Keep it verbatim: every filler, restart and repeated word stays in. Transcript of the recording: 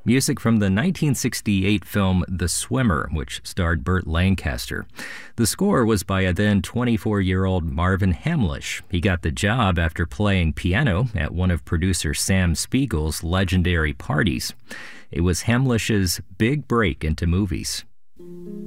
Music from the nineteen sixty-eight film The Swimmer, which starred Burt Lancaster. The score was by a then twenty-four-year-old Marvin Hamlisch. He got the job after playing piano at one of producer Sam Spiegel's legendary parties. It was Hamlisch's big break into movies.